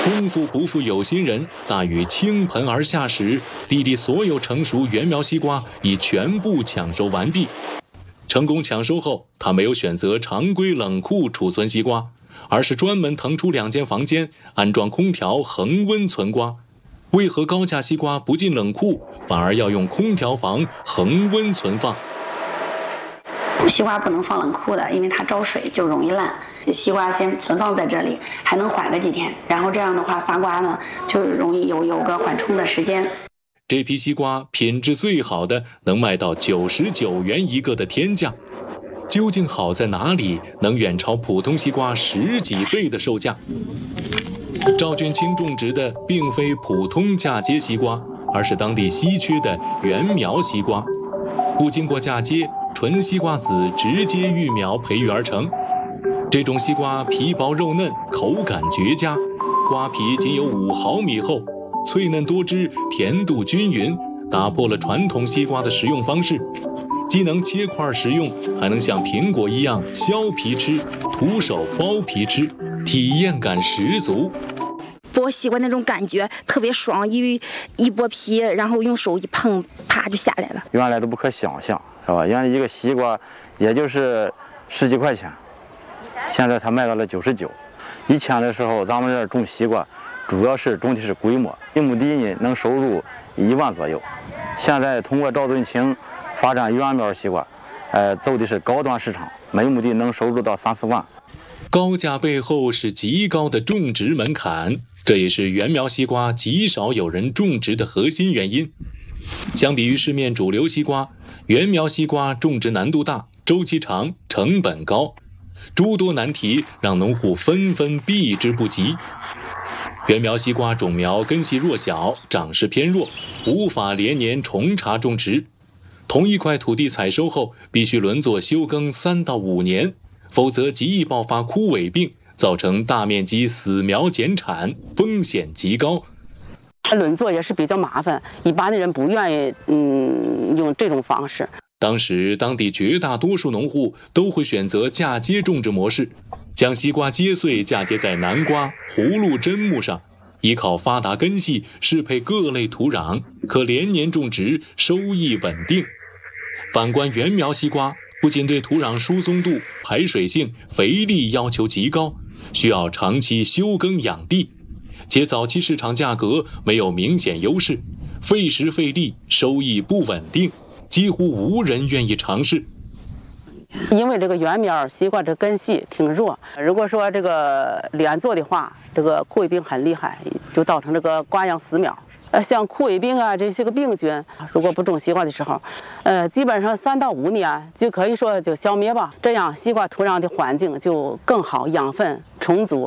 功夫不负有心人，大雨倾盆而下时，弟弟所有成熟原苗西瓜已全部抢收完毕。成功抢收后，他没有选择常规冷库储存西瓜，而是专门腾出2间房间，安装空调恒温存瓜。为何高价西瓜不进冷库，反而要用空调房恒温存放？ 西瓜不能放冷库的，因为它招水就容易烂。西瓜先存放在这里，还能缓个几天，然后这样的话发瓜呢就容易有个缓冲的时间。 这批西瓜品质最好的能卖到99元一个的天价，究竟好在哪里，能远超普通西瓜10几倍的售价？赵俊清种植的并非普通嫁接西瓜，而是当地稀缺的原苗西瓜，不经过嫁接，纯西瓜籽直接育苗培育而成。这种西瓜皮薄肉嫩，口感绝佳，瓜皮仅有5毫米厚，脆嫩多汁，甜度均匀，打破了传统西瓜的食用方式，既能切块食用，还能像苹果一样削皮吃，徒手剥皮吃，体验感十足。 剥西瓜那种感觉特别爽，因为一剥皮，然后用手一碰，啪就下来了。 原来都不可想象，是吧？原来一个西瓜也就是10几块钱，现在它卖到了99。以前的时候，咱们这儿种西瓜，主要是种的是规模，1亩地呢能收入1万左右。现在通过赵俊清发展原苗西瓜，走的是高端市场，每亩地能收入到3、4万。 高价背后是极高的种植门槛，这也是原苗西瓜极少有人种植的核心原因。相比于市面主流西瓜，原苗西瓜种植难度大，周期长，成本高，诸多难题让农户纷纷避之不及。原苗西瓜种苗根系弱小，长势偏弱，无法连年重茬种植。同一块土地采收后，必须轮作休耕3到5年，否则极易爆发枯萎病，造成大面积死苗减产，风险极高。 轮作也是比较麻烦，一般的人不愿意用这种方式。 当时当地绝大多数农户都会选择嫁接种植模式，将西瓜接穗嫁接在南瓜、葫芦砧木上，依靠发达根系适配各类土壤，可连年种植，收益稳定。反观原苗西瓜，不仅对土壤疏松度、排水性、肥力要求极高，需要长期休耕养地，且早期市场价格没有明显优势，费时费力，收益不稳定，几乎无人愿意尝试。 因为这个原苗西瓜这根系挺弱，如果说这个连作的话，这个枯萎病很厉害，就造成这个瓜秧死苗。像枯萎病啊这些个病菌，如果不种西瓜的时候，基本上3到5年就可以说就消灭吧。这样西瓜土壤的环境就更好，养分充足。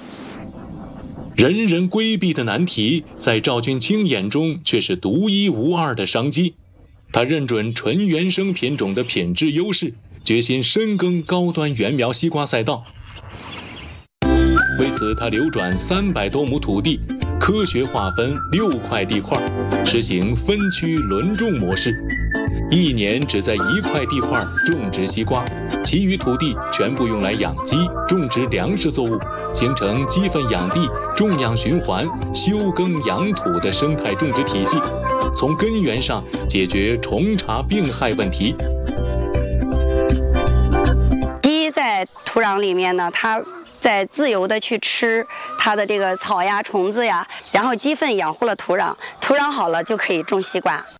人人规避的难题，在赵俊清眼中却是独一无二的商机。他认准纯原生品种的品质优势，决心深耕高端原苗西瓜赛道。为此，他流转300多亩土地，科学划分6块地块，实行分区轮种模式。1年只在1块地块种植西瓜，其余土地全部用来养鸡、种植粮食作物，形成鸡粪养地、种养循环、休耕养土的生态种植体系，从根源上解决重茬病害问题。 鸡在土壤里面呢，它在自由的去吃它的这个草呀、虫子呀，然后鸡粪养护了土壤，土壤好了就可以种西瓜。